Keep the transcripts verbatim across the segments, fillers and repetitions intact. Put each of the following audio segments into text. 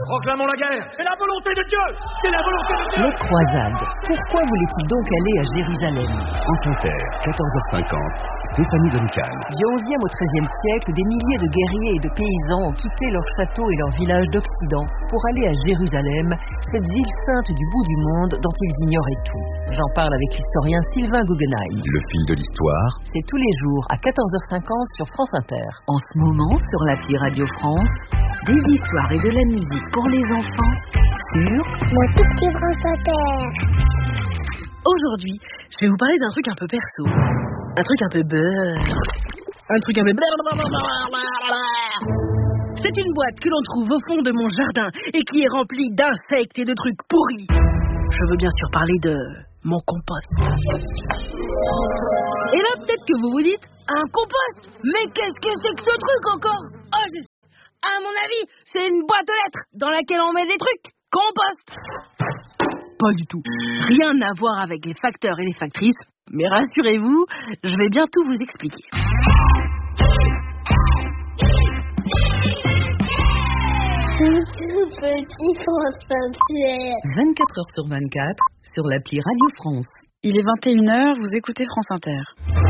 Proclamons la guerre. C'est la volonté de Dieu. C'est la volonté de Dieu. Les croisades. Pourquoi voulait-il donc aller à Jérusalem? France Inter, quatorze heures cinquante, Stéphanie Duncan. Du onzième au treizième siècle, des milliers de guerriers et de paysans ont quitté leurs châteaux et leurs villages d'Occident pour aller à Jérusalem, cette ville sainte du bout du monde dont ils ignoraient tout. J'en parle avec l'historien Sylvain Guggenheim. Le fil de l'histoire. C'est tous les jours à quatorze heures cinquante sur France Inter. En ce moment, sur l'appli Radio France, des histoires et de la musique pour les enfants sur Mon tout petit France Inter. Aujourd'hui, je vais vous parler d'un truc un peu perso, un truc un peu beurre, un truc un peu blablabla. C'est une boîte que l'on trouve au fond de mon jardin et qui est remplie d'insectes et de trucs pourris. Je veux bien sûr parler de mon compost. Et là, peut-être que vous vous dites, un compost? Mais qu'est-ce que c'est que ce truc encore? Oh, je... À mon avis, c'est une boîte aux lettres dans laquelle on met des trucs. Compost. Pas du tout. Rien à voir avec les facteurs et les factrices. Mais rassurez-vous, je vais bientôt vous expliquer. Tout petit France Inter. vingt-quatre heures sur vingt-quatre sur l'appli Radio France. Il est vingt et une heures, vous écoutez France Inter.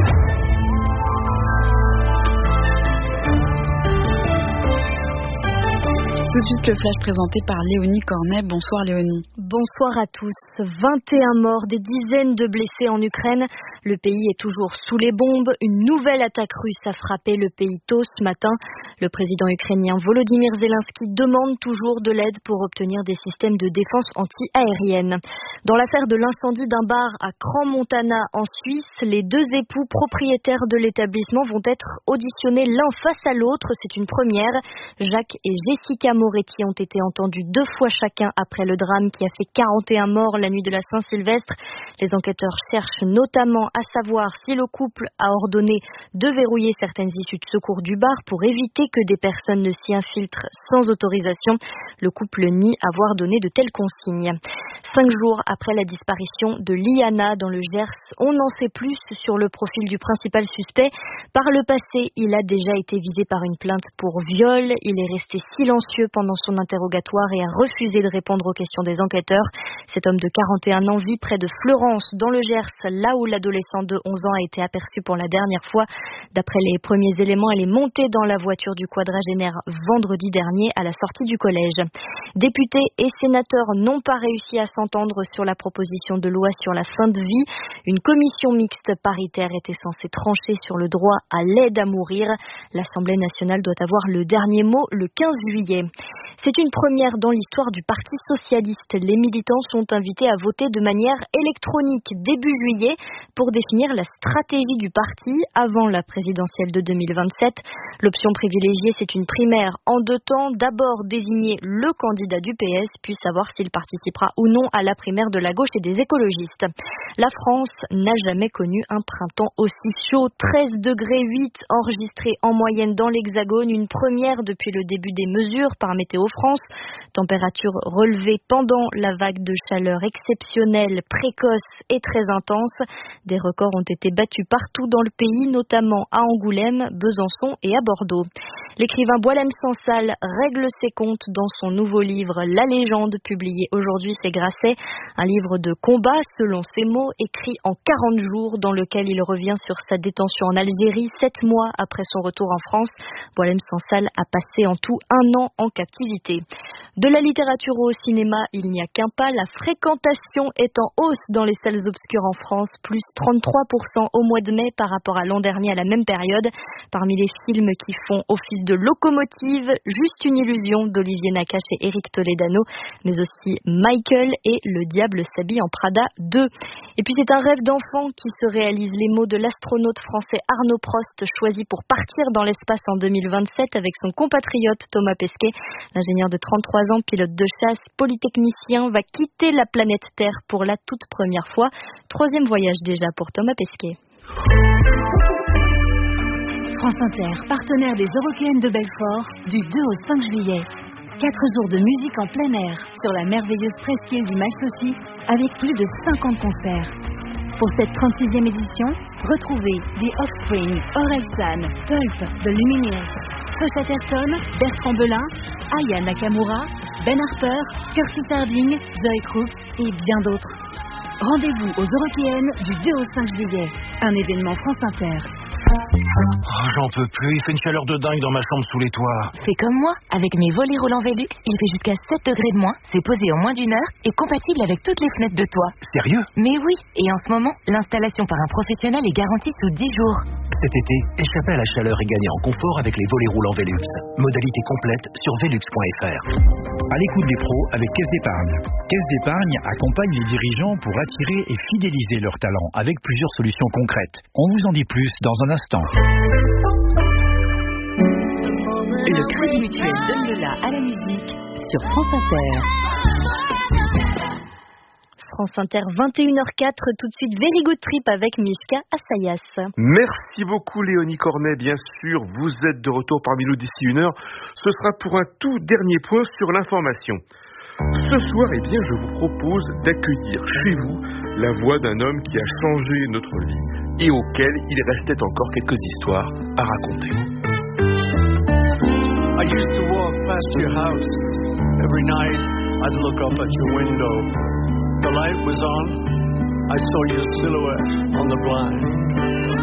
Tout de suite, le flash présenté par Léonie Cornet. Bonsoir Léonie. Bonsoir à tous. vingt et un morts, des dizaines de blessés en Ukraine. Le pays est toujours sous les bombes. Une nouvelle attaque russe a frappé le pays tôt ce matin. Le président ukrainien Volodymyr Zelensky demande toujours de l'aide pour obtenir des systèmes de défense anti-aérienne. Dans l'affaire de l'incendie d'un bar à Crans-Montana en Suisse, les deux époux propriétaires de l'établissement vont être auditionnés l'un face à l'autre. C'est une première. Jacques et Jessica Moretti ont été entendus deux fois chacun après le drame qui a fait quarante et un morts la nuit de la Saint-Sylvestre. Les enquêteurs cherchent notamment à savoir si le couple a ordonné de verrouiller certaines issues de secours du bar pour éviter que des personnes ne s'y infiltrent sans autorisation. Le couple nie avoir donné de telles consignes. Cinq jours après la disparition de Liana dans le Gers, on n'en sait plus sur le profil du principal suspect. Par le passé, il a déjà été visé par une plainte pour viol. Il est resté silencieux pendant son interrogatoire et a refusé de répondre aux questions des enquêteurs. Cet homme de quarante et un ans vit près de Fleurance, dans le Gers, là où l'adolescent de onze ans a été aperçu pour la dernière fois. D'après les premiers éléments, elle est montée dans la voiture du quadragénaire vendredi dernier à la sortie du collège. Députés et sénateurs n'ont pas réussi à s'entendre sur la proposition de loi sur la fin de vie. Une commission mixte paritaire était censée trancher sur le droit à l'aide à mourir. L'Assemblée nationale doit avoir le dernier mot le quinze juillet. C'est une première dans l'histoire du Parti socialiste. Les militants sont invités à voter de manière électronique début juillet pour définir la stratégie du parti avant la présidentielle de deux mille vingt-sept. L'option privilégiée, c'est une primaire en deux temps. D'abord désigner le candidat du P S, puis savoir s'il participera ou non à la primaire de la gauche et des écologistes. La France n'a jamais connu un printemps aussi chaud. treize degrés huit enregistrés en moyenne dans l'Hexagone, une première depuis le début des mesures par Météo France. Température relevée pendant la vague de chaleur exceptionnelle, précoce et très intense. Des records ont été battus partout dans le pays, notamment à Angoulême, Besançon et à Bordeaux. L'écrivain Boualem Sansal règle ses comptes dans son nouveau livre La Légende, publié aujourd'hui, c'est Grasset. Un livre de combat, selon ses mots, écrit en quarante jours, dans lequel il revient sur sa détention en Algérie, sept mois après son retour en France. Boualem Sansal a passé en tout un an en captivité. De la littérature au cinéma, il n'y a qu'un pas. La fréquentation est en hausse dans les salles obscures en France, plus trente-trois pour cent au mois de mai par rapport à l'an dernier à la même période. Parmi les films qui font office de locomotive, Juste une illusion d'Olivier Nakache et Éric Toledano, mais aussi Michael et Le Diable s'habille en Prada deux. Et puis c'est un rêve d'enfant qui se réalise. Les mots de l'astronaute français Arnaud Prost, choisi pour partir dans l'espace en deux mille vingt-sept avec son compatriote Thomas Pesquet. L'ingénieur de trente-trois ans, pilote de chasse, polytechnicien, va quitter la planète Terre pour la toute première fois. Troisième voyage déjà pour Thomas Pesquet. France Inter, partenaire des Eurockéennes de Belfort, du deux au cinq juillet. Quatre jours de musique en plein air sur la merveilleuse presqu'île du Malsaucy avec plus de cinquante concerts. Pour cette trente-sixième édition, retrouvez The Offspring, Orelsan, Pulp, The Lumineers, Feu Chatterton, Bertrand Belin, Aya Nakamura, Ben Harper, Kirsty Sarding, Joy Crooks et bien d'autres. Rendez-vous aux Européennes du deux au cinq juillet. Un événement France Inter. Oh, j'en peux plus, il fait une chaleur de dingue dans ma chambre sous les toits. Fais comme moi, avec mes volets roulants Velux, il fait jusqu'à sept degrés de moins, c'est posé en moins d'une heure et compatible avec toutes les fenêtres de toit. Sérieux? Mais oui, et en ce moment, l'installation par un professionnel est garantie sous dix jours. Cet été, échappez à la chaleur et gagnez en confort avec les volets roulants Velux. Modalité complète sur velux point f r. À l'écoute des pros avec Caisse d'Épargne. Caisse d'Épargne accompagne les dirigeants pour attirer et fidéliser leurs talents avec plusieurs solutions concrètes. On vous en dit plus dans un instant. Le Crédit Mutuel donne le la à la musique sur France Inter. France Inter, vingt et une heures quatre, tout de suite Very Good Trip avec Mishka Assayas. Merci beaucoup Léonie Cornet, bien sûr, vous êtes de retour parmi nous d'ici une heure. Ce sera pour un tout dernier point sur l'information. Ce soir, eh bien, je vous propose d'accueillir chez vous la voix d'un homme qui a changé notre vie et auquel il restait encore quelques histoires à raconter. I used to walk past your house. Every night I'd look up at your window. The light was on. I saw your silhouette on the blind.